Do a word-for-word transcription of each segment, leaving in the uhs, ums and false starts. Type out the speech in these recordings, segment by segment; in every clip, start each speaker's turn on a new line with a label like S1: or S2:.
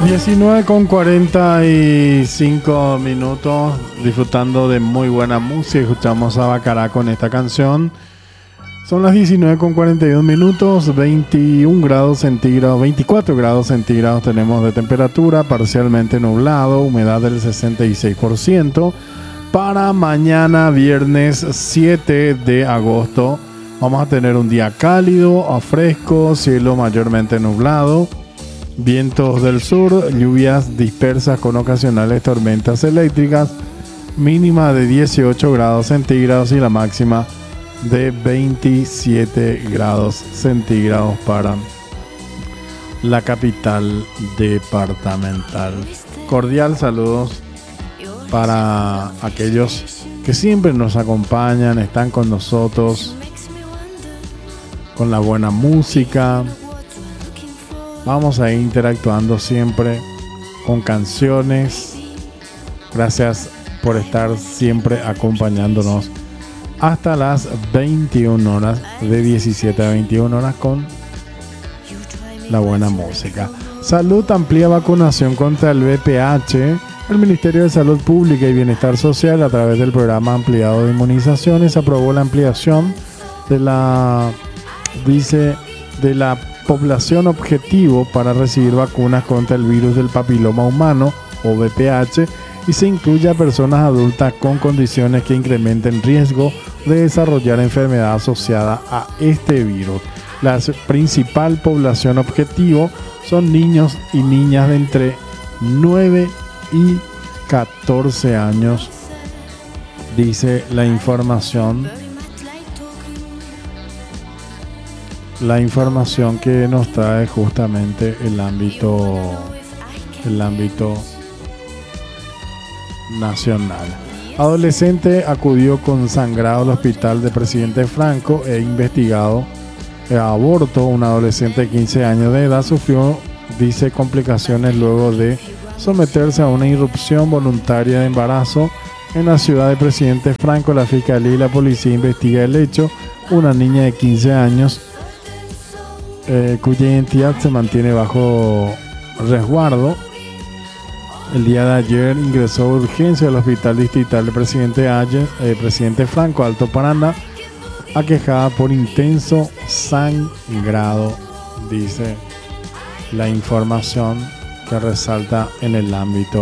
S1: diecinueve con cuarenta y cinco minutos, disfrutando de muy buena música. Escuchamos a Bacará con esta canción. Son las diecinueve con cuarenta y dos minutos, veintiún grados centígrados, veinticuatro grados centígrados tenemos de temperatura, parcialmente nublado, humedad del sesenta y seis por ciento. Para mañana, viernes siete de agosto, vamos a tener un día cálido, a fresco, cielo mayormente nublado. Vientos del sur, lluvias dispersas con ocasionales tormentas eléctricas, mínima de dieciocho grados centígrados y la máxima de veintisiete grados centígrados para la capital departamental. Cordial saludos para aquellos que siempre nos acompañan, están con nosotros, con la buena música. Vamos a ir interactuando siempre con canciones. Gracias por estar siempre acompañándonos hasta las veintiuna horas, de diecisiete a veintiuna horas con la buena música. Salud amplía vacunación contra el V I H. El Ministerio de Salud Pública y Bienestar Social, a través del programa ampliado de inmunizaciones, aprobó la ampliación de la, dice, de la población objetivo para recibir vacunas contra el virus del papiloma humano o V I H, y se incluye a personas adultas con condiciones que incrementen riesgo de desarrollar enfermedad asociada a este virus. La principal población objetivo son niños y niñas de entre nueve y catorce años, dice la información. La información que nos trae justamente el ámbito, el ámbito nacional. Adolescente acudió con sangrado al hospital de Presidente Franco e investigado eh, aborto. Un adolescente de quince años de edad sufrió, dice, complicaciones luego de someterse a una irrupción voluntaria de embarazo en la ciudad de Presidente Franco. La fiscalía y la policía investiga el hecho. Una niña de quince años Eh, cuya identidad se mantiene bajo resguardo, el día de ayer ingresó de urgencia al hospital distrital de Presidente, Ayer, eh, Presidente Franco, Alto Paraná, aquejada por intenso sangrado, dice la información que resalta en el ámbito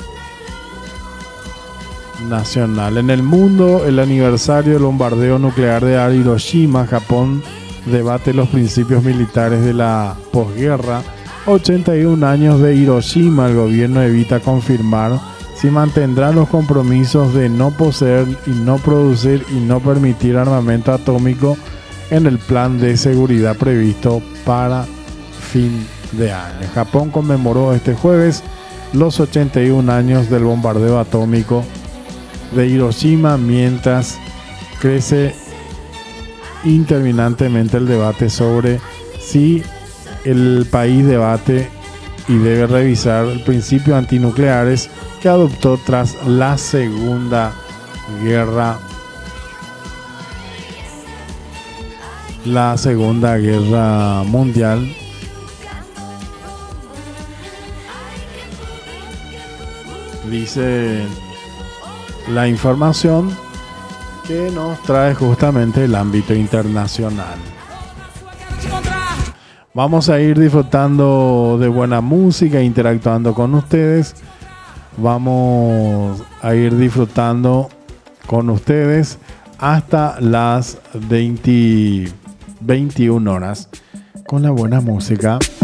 S1: nacional. En el mundo, el aniversario del bombardeo nuclear de Hiroshima, Japón debate los principios militares de la posguerra. ochenta y un años de Hiroshima, el gobierno evita confirmar si mantendrá los compromisos de no poseer y no producir y no permitir armamento atómico en el plan de seguridad previsto para fin de año. Japón conmemoró este jueves los ochenta y un años del bombardeo atómico de Hiroshima, mientras crece interminantemente el debate sobre si el país debate y debe revisar el principio antinucleares que adoptó tras la Segunda Guerra la Segunda Guerra Mundial. Dice la información que nos trae justamente el ámbito internacional. Vamos a ir disfrutando de buena música, interactuando con ustedes. Vamos a ir disfrutando con ustedes hasta las veinte, veintiuna horas con la buena música.